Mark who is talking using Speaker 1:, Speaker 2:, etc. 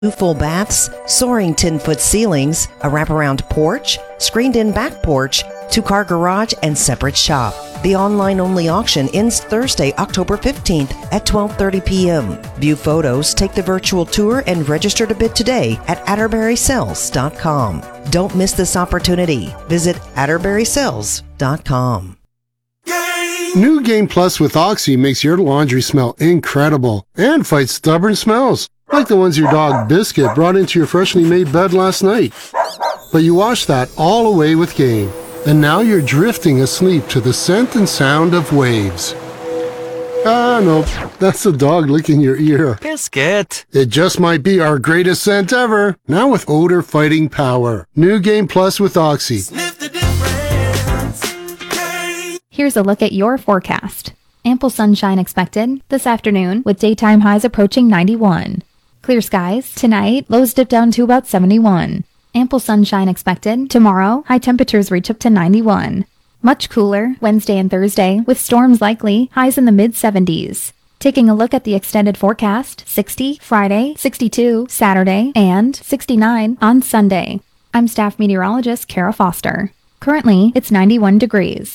Speaker 1: Two full baths, soaring 10-foot ceilings, a wraparound porch, screened-in back porch, two-car garage, and separate shop. The online-only auction ends Thursday, October 15th at 12:30 p.m. View photos, take the virtual tour, and register to bid today at AtterburySales.com. Don't miss this opportunity. Visit AtterburySales.com.
Speaker 2: New Game Plus with Oxy makes your laundry smell incredible and fights stubborn smells, like the ones your dog Biscuit brought into your freshly made bed last night. But you wash that all away with Game, and now you're drifting asleep to the scent and sound of waves. Ah, no, that's the dog licking your ear.
Speaker 3: Biscuit!
Speaker 2: It just might be our greatest scent ever, now with odor-fighting power. New Game Plus with Oxy.
Speaker 4: Sniff the difference.
Speaker 5: Here's a look at your forecast. Ample sunshine expected this afternoon with daytime highs approaching 91. Clear skies tonight, lows dip down to about 71. Ample sunshine expected tomorrow, high temperatures reach up to 91. Much cooler Wednesday and Thursday with storms likely, highs in the mid-70s. Taking a look at the extended forecast, 60 Friday, 62 Saturday, and 69 on Sunday. I'm staff meteorologist Kara Foster. Currently, it's 91 degrees.